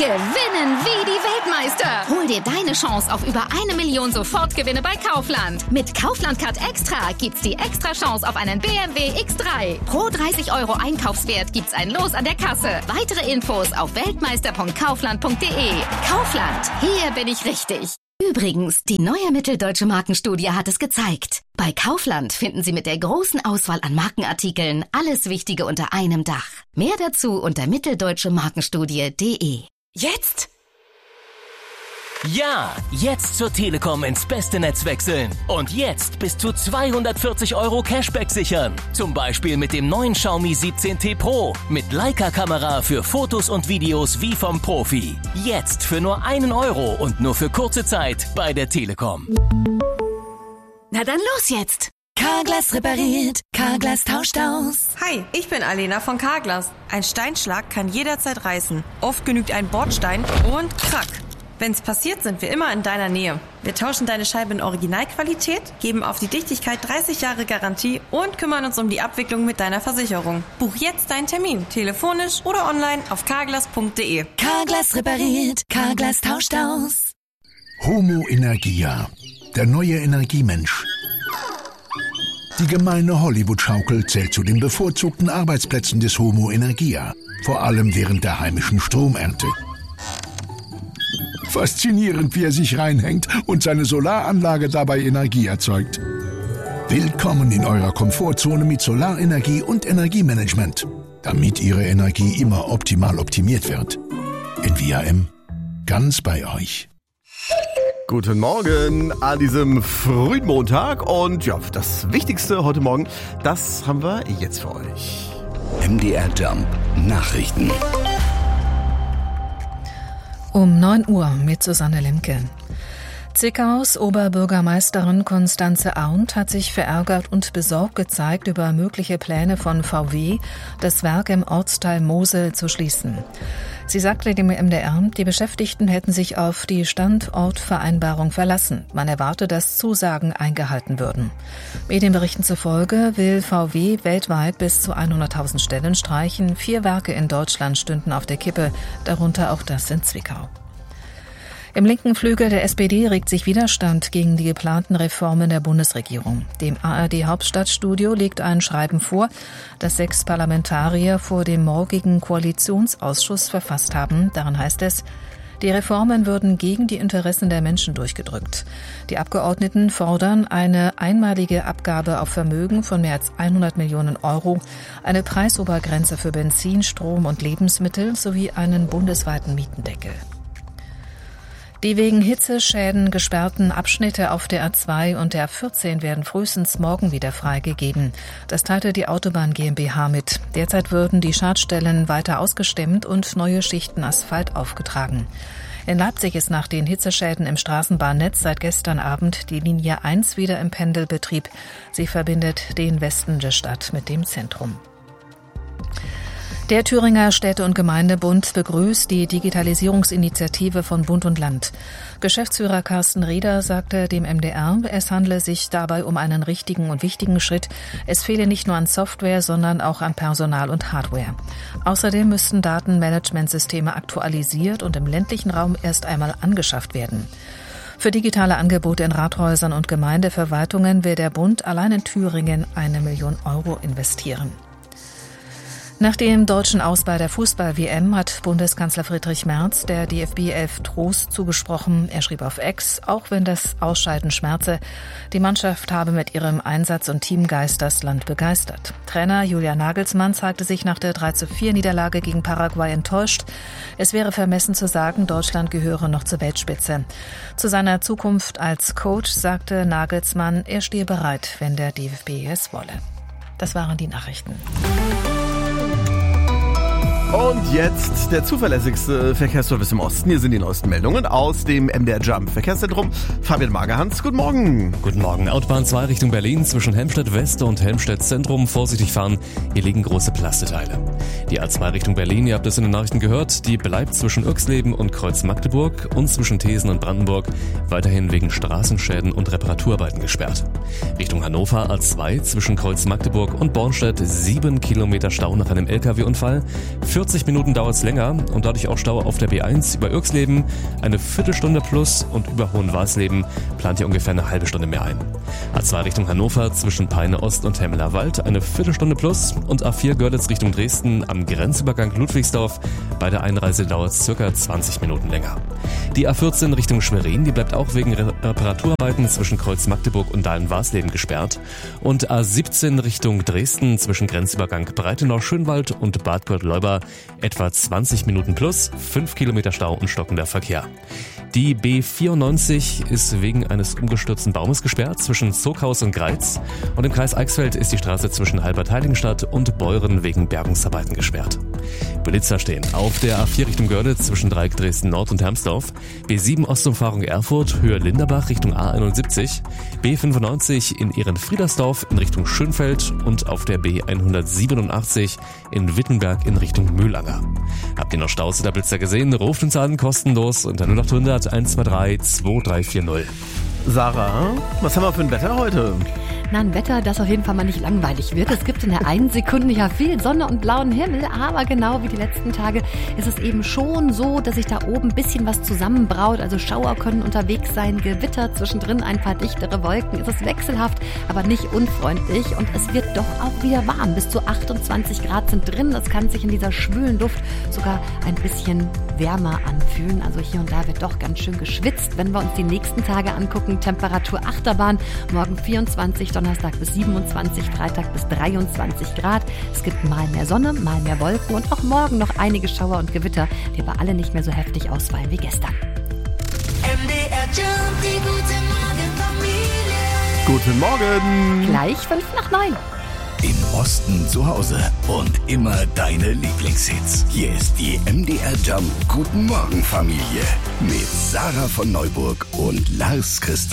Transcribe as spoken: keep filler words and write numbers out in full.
Gewinnen wie die Weltmeister. Hol dir deine Chance auf über eine Million Sofortgewinne bei Kaufland. Mit Kaufland-Card Extra gibt's die extra Chance auf einen B M W X drei. Pro dreißig Euro Einkaufswert gibt's ein Los an der Kasse. Weitere Infos auf weltmeister punkt kaufland punkt de. Kaufland, hier bin ich richtig. Übrigens, die neue Mitteldeutsche Markenstudie hat es gezeigt. Bei Kaufland finden Sie mit der großen Auswahl an Markenartikeln alles Wichtige unter einem Dach. Mehr dazu unter mitteldeutsche markenstudie punkt de. Jetzt? Ja, jetzt zur Telekom ins beste Netz wechseln. Und jetzt bis zu zweihundertvierzig Euro Cashback sichern. Zum Beispiel mit dem neuen Xiaomi siebzehn T Pro. Mit Leica-Kamera für Fotos und Videos wie vom Profi. Jetzt für nur einen Euro und nur für kurze Zeit bei der Telekom. Na dann los jetzt! Carglass repariert, Carglass tauscht aus. Hi, ich bin Alena von Carglass. Ein Steinschlag kann jederzeit reißen. Oft genügt ein Bordstein und krack. Wenn's passiert, sind wir immer in deiner Nähe. Wir tauschen deine Scheibe in Originalqualität, geben auf die Dichtigkeit dreißig Jahre Garantie und kümmern uns um die Abwicklung mit deiner Versicherung. Buch jetzt deinen Termin, telefonisch oder online auf carglass punkt de. Carglass repariert, Carglass tauscht aus. Homo Energia, der neue Energiemensch. Die gemeine Hollywood-Schaukel zählt zu den bevorzugten Arbeitsplätzen des Homo Energia, vor allem während der heimischen Stromernte. Faszinierend, wie er sich reinhängt und seine Solaranlage dabei Energie erzeugt. Willkommen in eurer Komfortzone mit Solarenergie und Energiemanagement, damit Ihre Energie immer optimal optimiert wird. In V R M, ganz bei euch. Guten Morgen an diesem frühen Montag und ja, das Wichtigste heute Morgen, das haben wir jetzt für euch. M D R Jump Nachrichten. Um neun Uhr mit Susanne Lemke. Zwickau's Oberbürgermeisterin Constanze Arndt hat sich verärgert und besorgt gezeigt über mögliche Pläne von V W, das Werk im Ortsteil Mosel zu schließen. Sie sagte dem M D R, die Beschäftigten hätten sich auf die Standortvereinbarung verlassen. Man erwarte, dass Zusagen eingehalten würden. Medienberichten zufolge will V W weltweit bis zu hunderttausend Stellen streichen. Vier Werke in Deutschland stünden auf der Kippe, darunter auch das in Zwickau. Im linken Flügel der S P D regt sich Widerstand gegen die geplanten Reformen der Bundesregierung. Dem A R D-Hauptstadtstudio liegt ein Schreiben vor, das sechs Parlamentarier vor dem morgigen Koalitionsausschuss verfasst haben. Darin heißt es, die Reformen würden gegen die Interessen der Menschen durchgedrückt. Die Abgeordneten fordern eine einmalige Abgabe auf Vermögen von mehr als hundert Millionen Euro, eine Preisobergrenze für Benzin, Strom und Lebensmittel sowie einen bundesweiten Mietendeckel. Die wegen Hitzeschäden gesperrten Abschnitte auf der A zwei und der A vierzehn werden frühestens morgen wieder freigegeben. Das teilte die Autobahn GmbH mit. Derzeit würden die Schadstellen weiter ausgestemmt und neue Schichten Asphalt aufgetragen. In Leipzig ist nach den Hitzeschäden im Straßenbahnnetz seit gestern Abend die Linie eins wieder im Pendelbetrieb. Sie verbindet den Westen der Stadt mit dem Zentrum. Der Thüringer Städte- und Gemeindebund begrüßt die Digitalisierungsinitiative von Bund und Land. Geschäftsführer Carsten Rieder sagte dem M D R, es handle sich dabei um einen richtigen und wichtigen Schritt. Es fehle nicht nur an Software, sondern auch an Personal und Hardware. Außerdem müssten Datenmanagementsysteme aktualisiert und im ländlichen Raum erst einmal angeschafft werden. Für digitale Angebote in Rathäusern und Gemeindeverwaltungen will der Bund allein in Thüringen eine Million Euro investieren. Nach dem deutschen Aus bei der Fußball-W M hat Bundeskanzler Friedrich Merz der D F B elf Trost zugesprochen. Er schrieb auf X, auch wenn das Ausscheiden schmerze, die Mannschaft habe mit ihrem Einsatz und Teamgeist das Land begeistert. Trainer Julian Nagelsmann zeigte sich nach der drei zu vier Niederlage gegen Paraguay enttäuscht. Es wäre vermessen zu sagen, Deutschland gehöre noch zur Weltspitze. Zu seiner Zukunft als Coach sagte Nagelsmann, er stehe bereit, wenn der D F B es wolle. Das waren die Nachrichten. Und jetzt der zuverlässigste Verkehrsservice im Osten. Hier sind die neuesten Meldungen aus dem M D R Jump Verkehrszentrum. Fabian Magerhans, guten Morgen. Guten Morgen. Autobahn zwei Richtung Berlin zwischen Helmstedt West und Helmstedt Zentrum. Vorsichtig fahren, hier liegen große Plasteteile. Die A zwei Richtung Berlin, ihr habt es in den Nachrichten gehört, die bleibt zwischen Uexleben und Kreuz Magdeburg und zwischen Thesen und Brandenburg weiterhin wegen Straßenschäden und Reparaturarbeiten gesperrt. Richtung Hannover A zwei zwischen Kreuz Magdeburg und Bornstedt sieben Kilometer Stau nach einem L K W-Unfall. Für vierzig Minuten dauert es länger und dadurch auch Stau auf der B eins über Irxleben, eine Viertelstunde plus und über Hohenwarsleben plant ihr ungefähr eine halbe Stunde mehr ein. A zwei Richtung Hannover zwischen Peine Ost und Hemmeler Wald eine Viertelstunde plus und A vier Görlitz Richtung Dresden am Grenzübergang Ludwigsdorf. Bei der Einreise dauert es circa zwanzig Minuten länger. Die A vierzehn Richtung Schwerin, die bleibt auch wegen Reparaturarbeiten zwischen Kreuz Magdeburg und Dahlen-Warsleben gesperrt. Und A siebzehn Richtung Dresden zwischen Grenzübergang Breitenau-Schönwald und Bad Gott-Leuba etwa zwanzig Minuten plus, fünf Kilometer Stau und stockender Verkehr. Die B vierundneunzig ist wegen eines umgestürzten Baumes gesperrt zwischen Zoghaus und Greiz und im Kreis Eichsfeld ist die Straße zwischen Halbert-Heiligenstadt und Beuren wegen Bergungsarbeiten gesperrt. Blitzer stehen auf der A vier Richtung Görlitz zwischen Dreieck Dresden Nord und Hermsdorf, B sieben Ostumfahrung Erfurt, Höhe Linderbach Richtung A einundsiebzig, B fünfundneunzig in Ehrenfriedersdorf in Richtung Schönfeld und auf der B hundertsiebenundachtzig in Wittenberg in Richtung Mühlanger. Habt ihr noch Staus oder Blitzer gesehen? Ruft uns an, kostenlos unter null acht hundert eins zwei drei zwei drei vier null. Sarah, was haben wir für ein Wetter heute? Na, ein Wetter, das auf jeden Fall mal nicht langweilig wird. Es gibt in der einen Sekunde ja viel Sonne und blauen Himmel, aber genau wie die letzten Tage ist es eben schon so, dass sich da oben ein bisschen was zusammenbraut. Also Schauer können unterwegs sein, Gewitter, zwischendrin ein paar dichtere Wolken. Es ist wechselhaft, aber nicht unfreundlich und es wird doch auch wieder warm. Bis zu achtundzwanzig Grad sind drin. Das kann sich in dieser schwülen Luft sogar ein bisschen wärmer anfühlen. Also hier und da wird doch ganz schön geschwitzt. Wenn wir uns die nächsten Tage angucken, Temperatur Achterbahn, morgen vierundzwanzig, Donnerstag bis siebenundzwanzig, Freitag bis dreiundzwanzig Grad. Es gibt mal mehr Sonne, mal mehr Wolken und auch morgen noch einige Schauer und Gewitter, die aber alle nicht mehr so heftig ausfallen wie gestern. M D R Jump, die gute Morgenfamilie. Guten Morgen. Gleich fünf nach neun. Im Osten zu Hause und immer deine Lieblingshits. Hier ist die M D R Jump Guten Morgen Familie mit Sarah von Neuburg und Lars Christian.